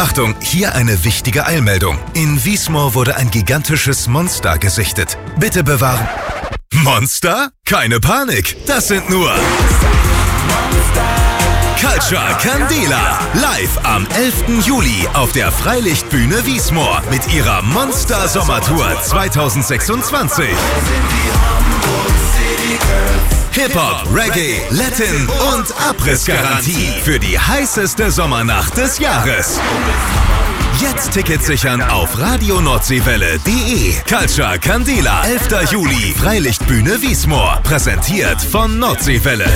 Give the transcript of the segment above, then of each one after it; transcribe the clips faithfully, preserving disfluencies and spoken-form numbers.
Achtung, hier eine wichtige Eilmeldung. In Wiesmoor wurde ein gigantisches Monster gesichtet. Bitte bewahren... Monster? Keine Panik, das sind nur... Culture Candela. Live am elften Juli auf der Freilichtbühne Wiesmoor mit ihrer Monster Sommertour zweitausendsechsundzwanzig. Hip-Hop, Reggae, Latin und Abrissgarantie für die heißeste Sommernacht des Jahres. Jetzt Tickets sichern auf radio nordseewelle punkt de. Culture Candela, elfter Juli, Freilichtbühne Wiesmoor. Präsentiert von Nordseewelle.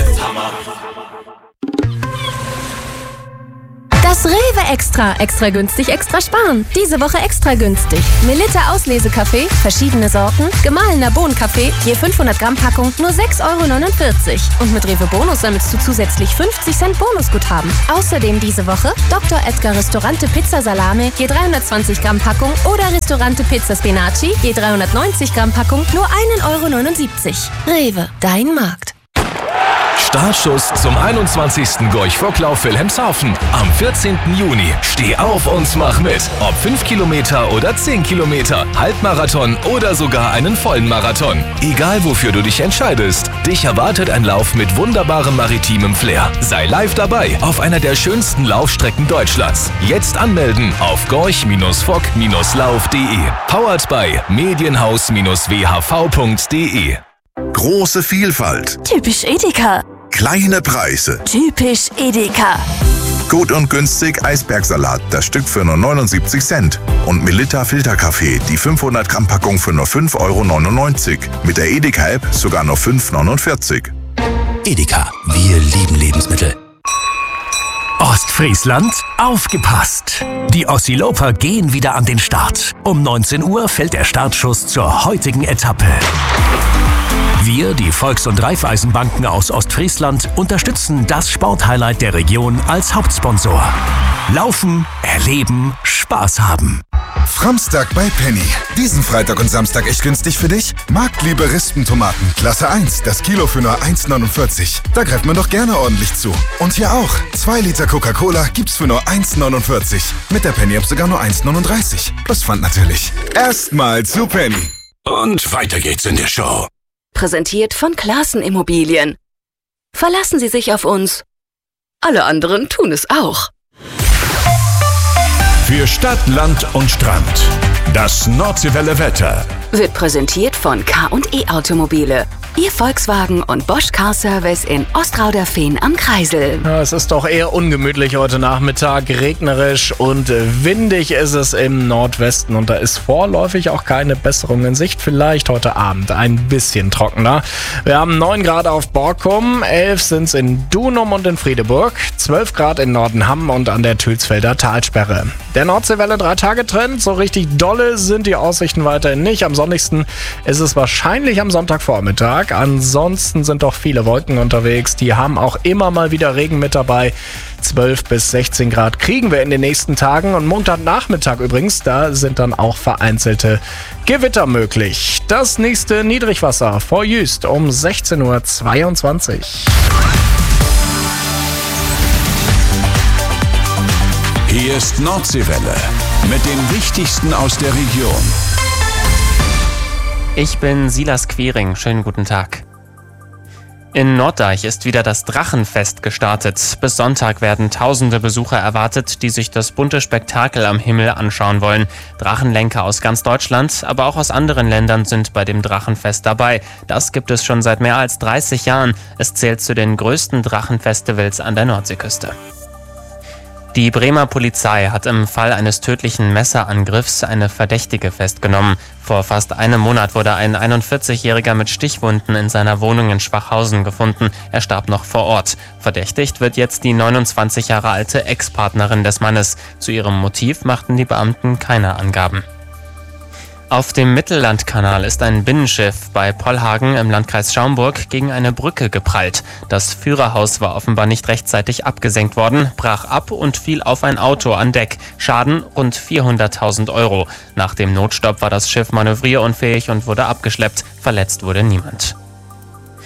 Das Rewe Extra. Extra günstig, extra sparen. Diese Woche extra günstig. Melitta Auslesekaffee, verschiedene Sorten, gemahlener Bohnenkaffee, je fünfhundert Gramm Packung, nur sechs Euro neunundvierzig. Und mit Rewe Bonus sammelst du zusätzlich fünfzig Cent Bonusguthaben. Außerdem diese Woche Doktor Edgar Restaurante Pizza Salame, je dreihundertzwanzig Gramm Packung oder Restaurante Pizza Spinaci, je dreihundertneunzig Gramm Packung, nur ein Euro neunundsiebzig. Rewe, dein Markt. Startschuss zum einundzwanzigsten Gorch-Fock-Lauf Wilhelmshaven. Am vierzehnten Juni. Steh auf und mach mit. Ob fünf Kilometer oder zehn Kilometer, Halbmarathon oder sogar einen vollen Marathon. Egal wofür du dich entscheidest, dich erwartet ein Lauf mit wunderbarem maritimem Flair. Sei live dabei auf einer der schönsten Laufstrecken Deutschlands. Jetzt anmelden auf gorch fock lauf punkt de. Powered by medienhaus w h v punkt de. Große Vielfalt. Typisch Edeka. Kleine Preise. Typisch Edeka. Gut und günstig Eisbergsalat, das Stück für nur neunundsiebzig Cent. Und Melitta Filterkaffee, die fünfhundert Gramm Packung für nur fünf Euro neunundneunzig. Mit der Edeka-App sogar nur fünf Euro neunundvierzig. Edeka, wir lieben Lebensmittel. Ostfriesland, aufgepasst! Die Ossiloper gehen wieder an den Start. Um neunzehn Uhr fällt der Startschuss zur heutigen Etappe. Wir, die Volks- und Raiffeisenbanken aus Ostfriesland, unterstützen das Sporthighlight der Region als Hauptsponsor. Laufen, erleben, Spaß haben. Framstag bei Penny. Diesen Freitag und Samstag echt günstig für dich? Marktliebe Rispentomaten, Klasse eins, das Kilo für nur eins Euro neunundvierzig. Da greift man doch gerne ordentlich zu. Und hier auch. zwei Liter Coca-Cola gibt's für nur eins Euro neunundvierzig. Mit der Penny-App sogar nur eins Euro neununddreißig. Plus Pfand natürlich. Erstmal zu Penny. Und weiter geht's in der Show. Präsentiert von Classen Immobilien. Verlassen Sie sich auf uns. Alle anderen tun es auch. Für Stadt, Land und Strand. Das Nordseewelle Wetter. Wird präsentiert von K und E Automobile. Ihr Volkswagen und Bosch Car Service in Ostrauderfehn am Kreisel. Ja, es ist doch eher ungemütlich heute Nachmittag. Regnerisch und windig ist es im Nordwesten. Und da ist vorläufig auch keine Besserung in Sicht. Vielleicht heute Abend ein bisschen trockener. Wir haben neun Grad auf Borkum, elf sind es in Dunum und in Friedeburg, zwölf Grad in Nordenham und an der Tülsfelder Talsperre. Der Nordseewelle drei-Tage-Trend. So richtig dolle sind die Aussichten weiterhin nicht. Am sonnigsten ist es wahrscheinlich am Sonntagvormittag. Ansonsten sind doch viele Wolken unterwegs. Die haben auch immer mal wieder Regen mit dabei. zwölf bis sechzehn Grad kriegen wir in den nächsten Tagen. Und Montagnachmittag übrigens, da sind dann auch vereinzelte Gewitter möglich. Das nächste Niedrigwasser vor Jüst um sechzehn Uhr zweiundzwanzig. Hier ist Nordseewelle mit dem Wichtigsten aus der Region. Ich bin Silas Quiring. Schönen guten Tag. In Norddeich ist wieder das Drachenfest gestartet. Bis Sonntag werden tausende Besucher erwartet, die sich das bunte Spektakel am Himmel anschauen wollen. Drachenlenker aus ganz Deutschland, aber auch aus anderen Ländern sind bei dem Drachenfest dabei. Das gibt es schon seit mehr als dreißig Jahren. Es zählt zu den größten Drachenfestivals an der Nordseeküste. Die Bremer Polizei hat im Fall eines tödlichen Messerangriffs eine Verdächtige festgenommen. Vor fast einem Monat wurde ein einundvierzigjähriger mit Stichwunden in seiner Wohnung in Schwachhausen gefunden. Er starb noch vor Ort. Verdächtigt wird jetzt die neunundzwanzig Jahre alte Ex-Partnerin des Mannes. Zu ihrem Motiv machten die Beamten keine Angaben. Auf dem Mittellandkanal ist ein Binnenschiff bei Pollhagen im Landkreis Schaumburg gegen eine Brücke geprallt. Das Führerhaus war offenbar nicht rechtzeitig abgesenkt worden, brach ab und fiel auf ein Auto an Deck. Schaden rund vierhunderttausend Euro. Nach dem Notstopp war das Schiff manövrierunfähig und wurde abgeschleppt. Verletzt wurde niemand.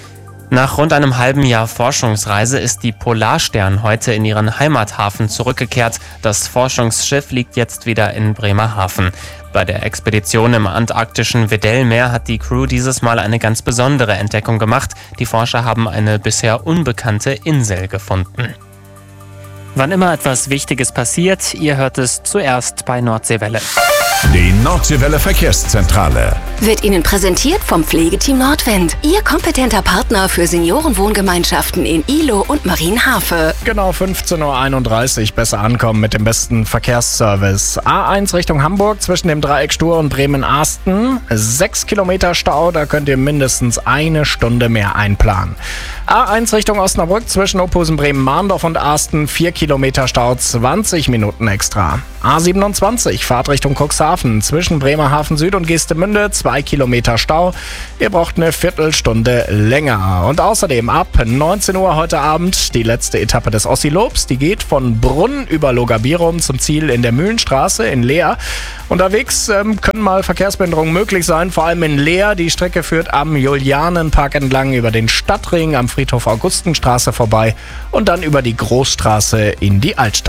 Nach rund einem halben Jahr Forschungsreise ist die Polarstern heute in ihren Heimathafen zurückgekehrt. Das Forschungsschiff liegt jetzt wieder in Bremerhaven. Bei der Expedition im antarktischen Weddell-Meer hat die Crew dieses Mal eine ganz besondere Entdeckung gemacht. Die Forscher haben eine bisher unbekannte Insel gefunden. Wann immer etwas Wichtiges passiert, ihr hört es zuerst bei Nordseewelle. Die Nordseewelle Verkehrszentrale Wird Ihnen präsentiert vom Pflegeteam Nordwind. Ihr kompetenter Partner für Seniorenwohngemeinschaften in Ihlow und Marienhafe. Genau fünfzehn Uhr einunddreißig, besser ankommen mit dem besten Verkehrsservice. A eins Richtung Hamburg zwischen dem Dreieck Stur und Bremen-Arsten. Sechs Kilometer Stau, da könnt ihr mindestens eine Stunde mehr einplanen. A eins Richtung Osnabrück zwischen Ophusen, Bremen-Mahndorf und Arsten. Vier Kilometer Stau, zwanzig Minuten extra. A siebenundzwanzig, Fahrt Richtung Cuxhaven zwischen Bremerhaven Süd und Geestemünde. Zwei Kilometer Stau. Ihr braucht eine Viertelstunde länger. Und außerdem ab neunzehn Uhr heute Abend die letzte Etappe des Ossilobs. Die geht von Brunn über Logabirum zum Ziel in der Mühlenstraße in Leer. Unterwegs ähm, können mal Verkehrsbehinderungen möglich sein, vor allem in Leer. Die Strecke führt am Julianenpark entlang über den Stadtring, am Friedhof Augustenstraße vorbei und dann über die Großstraße in die Altstadt.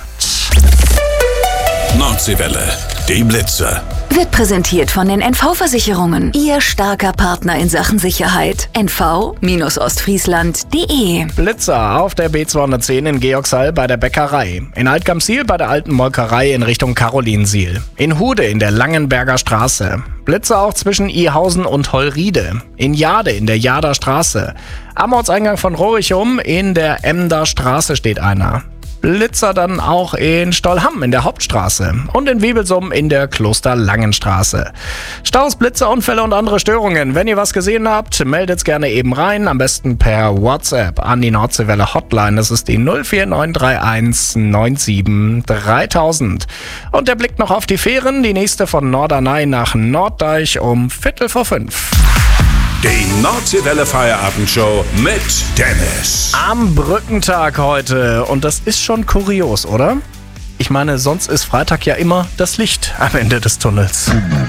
Nordseewelle, die Blitzer. Wird präsentiert von den N V-Versicherungen. Ihr starker Partner in Sachen Sicherheit. n v Ostfriesland punkt de. Blitzer auf der B zweihundertzehn in Georgshall bei der Bäckerei. In Altgamsiel bei der alten Molkerei in Richtung Karolinsiel. In Hude in der Langenberger Straße. Blitzer auch zwischen Ihausen und Hollriede. In Jade in der Jader Straße. Am Ortseingang von Rorichum in der Emder Straße steht einer. Blitzer dann auch in Stollham in der Hauptstraße und in Wiebelsum in der Klosterlangenstraße. Staus, Blitzer, Unfälle und andere Störungen. Wenn ihr was gesehen habt, meldet's gerne eben rein. Am besten per WhatsApp an die Nordseewelle Hotline. Das ist die null vier neun drei eins neun sieben dreitausend. Und der Blick noch auf die Fähren. Die nächste von Norderney nach Norddeich um Viertel vor fünf. Die Nordseewelle Feierabendshow mit Dennis. Am Brückentag heute. Und das ist schon kurios, oder? Ich meine, sonst ist Freitag ja immer das Licht am Ende des Tunnels.